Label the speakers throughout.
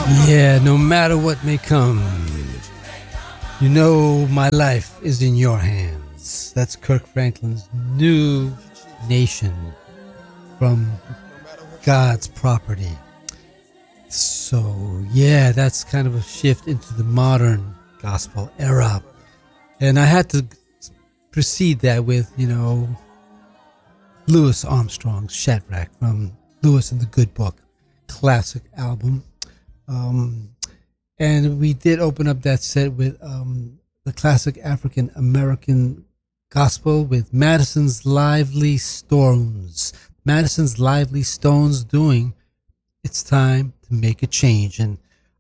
Speaker 1: Yeah, no matter what may come, you know my life is in your hands. That's Kirk Franklin's New Nation from God's Property. So, yeah, that's kind of a shift into the modern gospel era. And I had to precede that with, Louis Armstrong's Shadrach from Louis and the Good Book, classic album. And we did open up that set with the classic African American gospel with Madison's Lively Stones. Madison's Lively Stones doing It's Time to Make a Change. And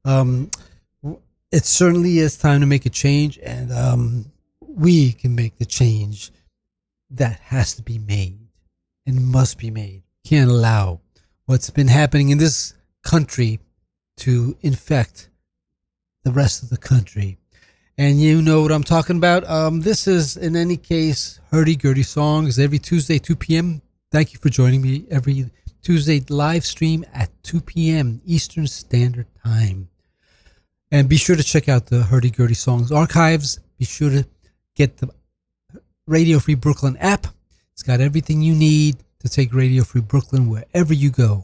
Speaker 1: it certainly is time to make a change, and we can make the change that has to be made and must be made. Can't allow what's been happening in this country to infect the rest of the country. And you know what I'm talking about. This is, in any case, Hurdy Gurdy Songs every Tuesday, 2 p.m. Thank you for joining me every Tuesday live stream at 2 p.m. Eastern Standard Time. And be sure to check out the Hurdy Gurdy Songs archives. Be sure to get the Radio Free Brooklyn app. It's got everything you need to take Radio Free Brooklyn wherever you go.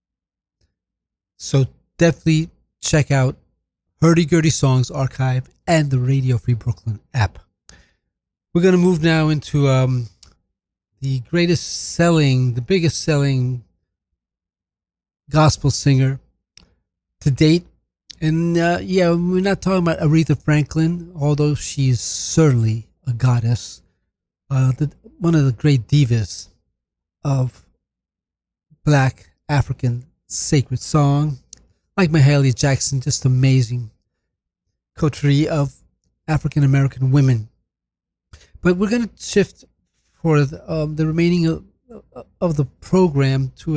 Speaker 1: So definitely check out Hurdy Gurdy Songs archive and the Radio Free Brooklyn app. We're going to move now into the biggest selling gospel singer to date. And we're not talking about Aretha Franklin, although she's certainly a goddess. One of the great divas of Black African sacred song. Like Mahalia Jackson, just amazing coterie of African American women. But we're going to shift for the remaining of the program to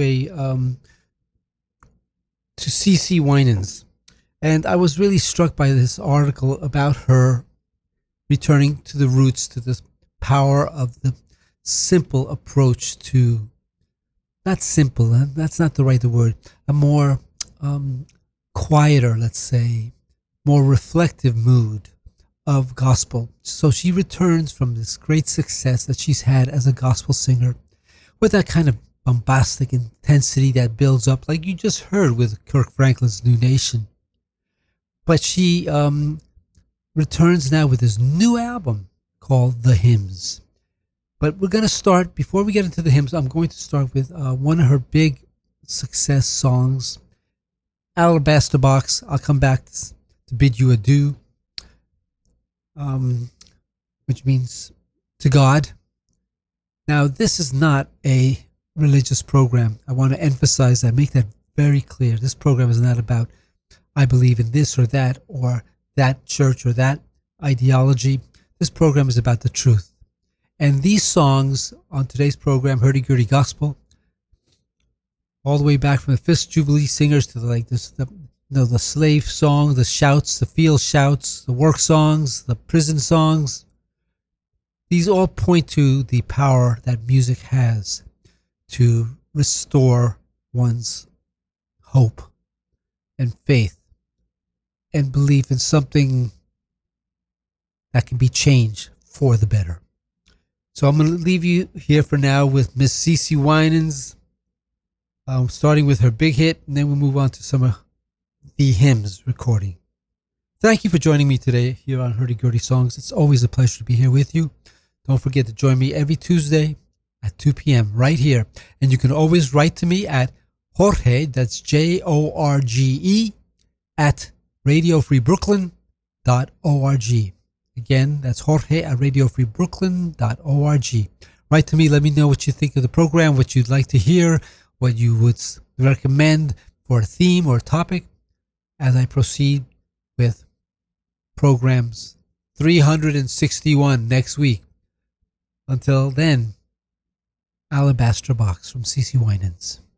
Speaker 1: CeCe Winans. And I was really struck by this article about her returning to the roots, to the power of the simple approach to, not simple, that's not the right word, a more quieter, let's say, more reflective mood of gospel. So she returns from this great success that she's had as a gospel singer with that kind of bombastic intensity that builds up, like you just heard with Kirk Franklin's New Nation. But she returns now with this new album called The Hymns. But we're going to start, before we get into the hymns, I'm going to start with one of her big success songs, Alabaster Box. I'll come back to bid you adieu, which means to God. Now, this is not a religious program. I want to emphasize that, make that very clear. This program is not about, I believe in this or that church or that ideology. This program is about the truth. And these songs on today's program, Hurdy Gurdy Gospel, all the way back from the Fifth Jubilee Singers to the slave song, the shouts, the field shouts, the work songs, the prison songs. These all point to the power that music has to restore one's hope and faith and belief in something that can be changed for the better. So I'm going to leave you here for now with Miss CeCe Winans, starting with her big hit, and then we'll move on to some of the hymns recording. Thank you for joining me today here on Hurdy Gurdy Songs. It's always a pleasure to be here with you. Don't forget to join me every Tuesday at 2 p.m. right here. And you can always write to me at Jorge, that's Jorge, at radiofreebrooklyn.org. Again, that's Jorge at radiofreebrooklyn.org. Write to me, let me know what you think of the program, what you'd like to hear, what you would recommend for a theme or a topic as I proceed with programs 361 next week. Until then, Alabaster Box from CeCe Winans.